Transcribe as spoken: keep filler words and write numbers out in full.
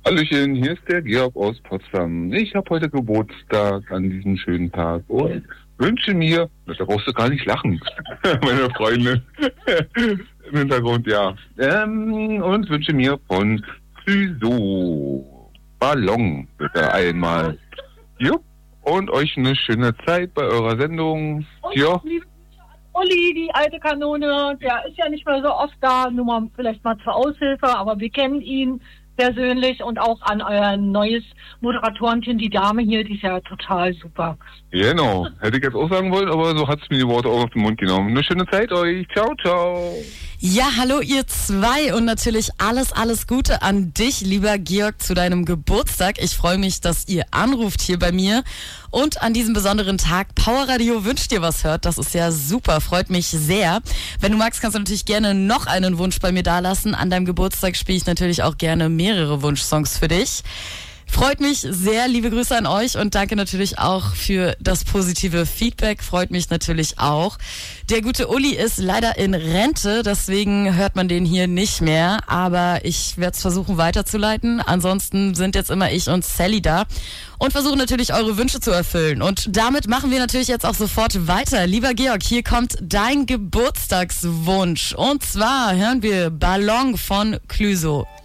Hallöchen, hier ist der Georg aus Potsdam. Ich habe heute Geburtstag an diesem schönen Tag und wünsche mir, da brauchst du gar nicht lachen, meine Freunde im Hintergrund, ja. Ähm, und wünsche mir von Clüso Ballon bitte einmal. Jo, und euch eine schöne Zeit bei eurer Sendung. Jo. Uli, die alte Kanone, der ist ja nicht mehr so oft da, nur mal vielleicht mal zur Aushilfe, aber wir kennen ihn persönlich und auch an euer neues Moderatorenteam, die Dame hier, die ist ja total super. Genau, hätte ich jetzt auch sagen wollen, aber so hat es mir die Worte auch auf den Mund genommen. Eine schöne Zeit euch, ciao, ciao. Ja, hallo ihr zwei und natürlich alles, alles Gute an dich, lieber Georg, zu deinem Geburtstag. Ich freue mich, dass ihr anruft hier bei mir und an diesem besonderen Tag Power Radio wünscht dir was hört. Das ist ja super, freut mich sehr. Wenn du magst, kannst du natürlich gerne noch einen Wunsch bei mir dalassen. An deinem Geburtstag spiele ich natürlich auch gerne mehrere Wunschsongs für dich. Freut mich sehr, liebe Grüße an euch und danke natürlich auch für das positive Feedback, freut mich natürlich auch. Der gute Uli ist leider in Rente, deswegen hört man den hier nicht mehr, aber ich werde es versuchen weiterzuleiten. Ansonsten sind jetzt immer ich und Sally da und versuchen natürlich eure Wünsche zu erfüllen. Und damit machen wir natürlich jetzt auch sofort weiter. Lieber Georg, hier kommt dein Geburtstagswunsch und zwar hören wir Ballon von Clüso.